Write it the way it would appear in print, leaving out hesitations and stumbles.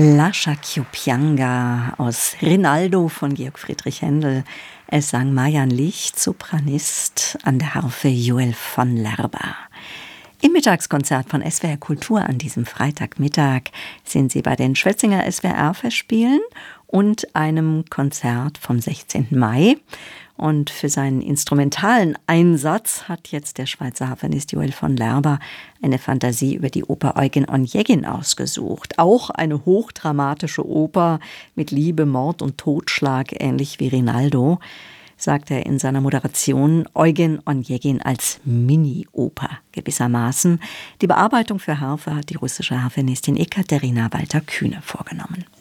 Lascia ch'io pianga aus Rinaldo von Georg Friedrich Händel. Es sang Marian Licht, Sopranist, an der Harfe Joel von Lerba. Im Mittagskonzert von SWR Kultur an diesem Freitagmittag sind Sie bei den Schwetzinger SWR-Festspielen und einem Konzert vom 16. Mai. Und für seinen instrumentalen Einsatz hat jetzt der Schweizer Harfenist Joel von Lerba eine Fantasie über die Oper Eugen Onegin ausgesucht. Auch eine hochdramatische Oper mit Liebe, Mord und Totschlag, ähnlich wie Rinaldo, sagt er in seiner Moderation. Eugen Onegin als Mini-Oper gewissermaßen. Die Bearbeitung für Harfe hat die russische Harfenistin Ekaterina Walter-Kühne vorgenommen.